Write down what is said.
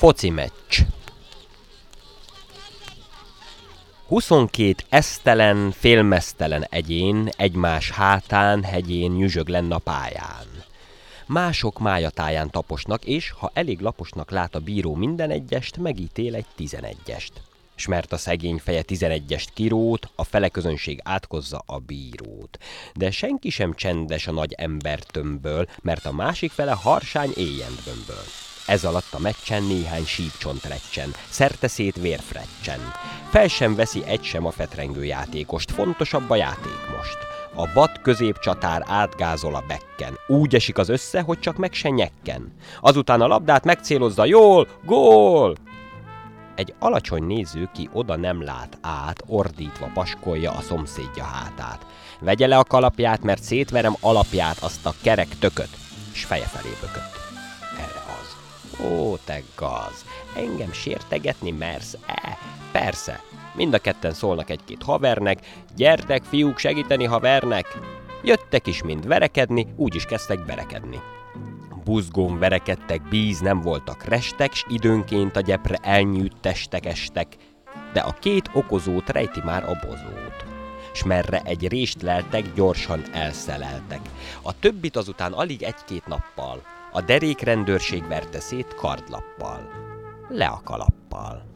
Foci meccs. 22 esztelen, félmeztelen egyén egymás hátán, hegyén nyüzsög lenn a pályán. Mások májatáján taposnak, és ha elég laposnak lát a bíró minden egyest, megítél egy 11-est. S mert a szegény feje 11-est kirót, a fele közönség átkozza a bírót. De senki sem csendes a nagy embertömbből, mert a másik fele harsány éjjent bömböl. Ez alatt a meccsen néhány sípcsont recsen, szerte-szét vérfrecsen. Fel sem veszi egy sem a fetrengő játékost, fontosabb a játék most. A vad középcsatár átgázol a bekken, úgy esik az össze, hogy csak meg se nyekken. Azután a labdát megcélozza, jól, gól! Egy alacsony néző, ki oda nem lát át, ordítva paskolja a szomszédja hátát. Vegye le a kalapját, mert szétverem alapját, azt a kerek tököt, s feje felé bökött. Erre az. Ó, te gaz, engem sértegetni mersz-e? Persze, mind a ketten szólnak egy-két havernek, gyertek fiúk segíteni havernek. Jöttek is mind verekedni, úgy is kezdtek verekedni. Buzgón verekedtek, bíz nem voltak restek, s időnként a gyepre elnyűjt testek estek, de a két okozót rejti már a bozót. S merre egy rést leltek, gyorsan elszeleltek. A többit azután alig egy-két nappal a derékrendőrség verte szét kardlappal, le a kalappal.